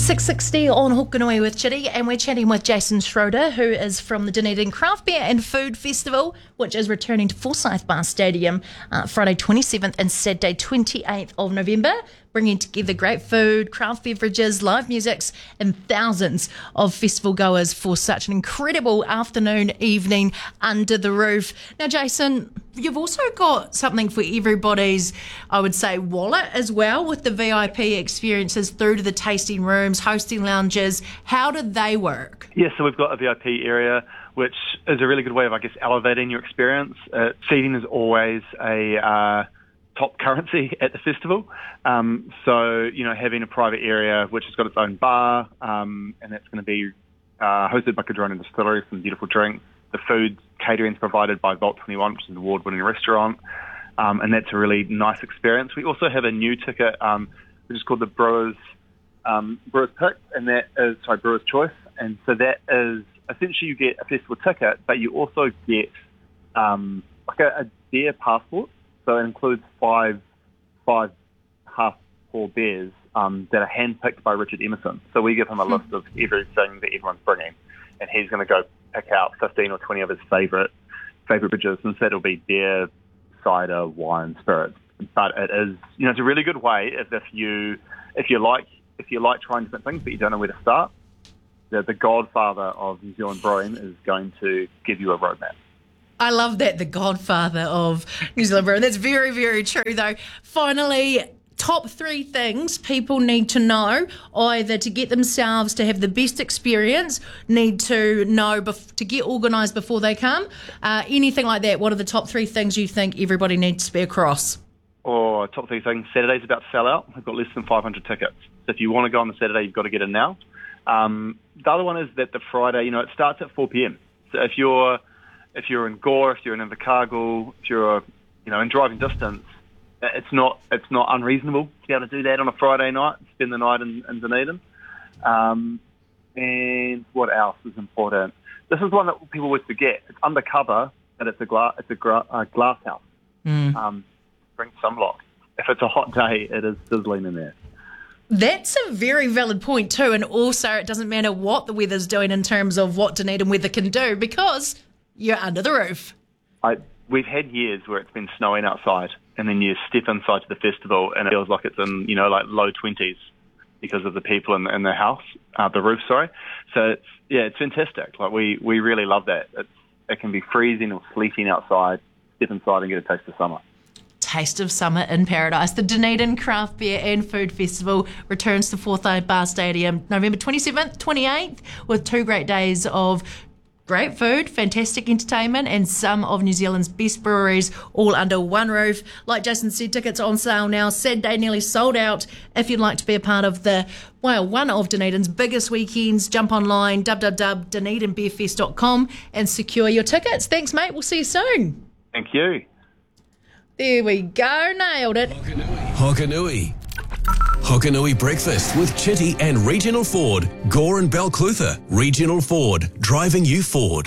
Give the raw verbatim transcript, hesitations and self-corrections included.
six sixty on Hokanui with Chitty, and we're chatting with Jason Schroeder, who is from the Dunedin Craft Beer and Food Festival, which is returning to Forsyth Bar Stadium uh, Friday twenty-seventh and Saturday twenty-eighth of November, bringing together great food, craft beverages, live musics, and thousands of festival goers for such an incredible afternoon, evening under the roof. Now, Jason, you've also got something for everybody's, I would say, wallet as well, with the V I P experiences through to the tasting rooms, hosting lounges. How do they work? Yeah, so we've got a V I P area, which is a really good way of, I guess, elevating your experience. Uh, seating is always a uh, top currency at the festival. Um, so, you know, having a private area which has got its own bar, um, and that's going to be uh, hosted by Cardrona Distillery, some beautiful drinks. The food catering is provided by Vault twenty-one, which is an award-winning restaurant, um, and that's a really nice experience. We also have a new ticket, um, which is called the Brewers um, Brewers Pick, and that is, sorry, Brewers Choice, and so that is essentially you get a festival ticket, but you also get um, like a, a beer passport. So it includes five five half-pour beers um, that are handpicked by Richard Emerson. So we give him a list of everything that everyone's bringing, and he's going to go pick out fifteen or twenty of his favourite favourite beverages, and so it'll be beer, cider, wine, spirits. But it is, you know, it's a really good way if, if you if you like if you like trying different things, but you don't know where to start. The, the godfather of New Zealand brewing is going to give you a roadmap. I love that, the godfather of New Zealand brewing. That's very, very true, though. Finally, top three things people need to know, either to get themselves to have the best experience, need to know bef- to get organised before they come, uh, anything like that. What are the top three things you think everybody needs to be across? Or top three things, Saturday's about to sell out. We've got less than five hundred tickets. So if you want to go on the Saturday, you've got to get in now. Um, the other one is that the Friday, you know, it starts at four p.m. So if you're If you're in Gore, if you're in Invercargill, if you're, you know, in driving distance, it's not it's not unreasonable to be able to do that on a Friday night, spend the night in, in Dunedin. Um, and what else is important? This is one that people always forget. It's undercover, and it's a glass it's a, gra- a glass house. Mm. Um, bring sunblock. If it's a hot day, it is sizzling in there. That's a very valid point too, and also it doesn't matter what the weather's doing in terms of what Dunedin weather can do, because you're under the roof. I, we've had years where it's been snowing outside, and then you step inside to the festival and it feels like it's in, you know, like low twenties because of the people in, in the house, uh, the roof, sorry. So, it's, yeah, it's fantastic. Like we, we really love that. It's, it can be freezing or sleeting outside, step inside and get a taste of summer. Taste of summer in paradise. The Dunedin Craft Beer and Food Festival returns to Forsyth Bar Stadium November twenty-seventh, twenty-eighth, with two great days of great food, fantastic entertainment, and some of New Zealand's best breweries all under one roof. Like Jason said, tickets on sale now. Saturday nearly sold out. If you'd like to be a part of the, well, one of Dunedin's biggest weekends, jump online, w w w dot dunedin beer fest dot com, and secure your tickets. Thanks, mate. We'll see you soon. Thank you. There we go. Nailed it. Hokanui. Hokanui Breakfast with Chitty and Regional Ford. Gore and Balclutha. Regional Ford. Driving you forward.